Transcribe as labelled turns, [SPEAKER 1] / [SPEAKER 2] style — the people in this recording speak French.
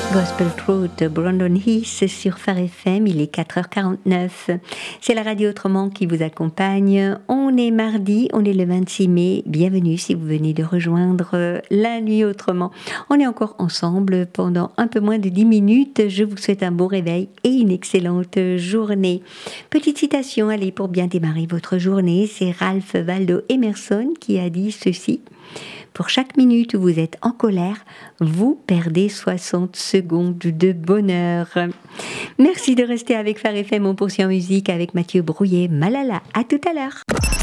[SPEAKER 1] Gospel Truth, Brandon Heath sur Phare FM, il est 4h49. C'est la radio Autrement qui vous accompagne. On est mardi, on est le 26 mai. Bienvenue si vous venez de rejoindre la nuit Autrement. On est encore ensemble pendant un peu moins de 10 minutes. Je vous souhaite un bon réveil et une excellente journée. Petite citation, allez, pour bien démarrer votre journée, c'est Ralph Waldo Emerson qui a dit ceci. Pour chaque minute où vous êtes en colère, vous perdez 60 secondes de bonheur. Merci de rester avec Phare FM. On poursuit en musique avec Mathieu Brouillet. Malala, à tout à l'heure.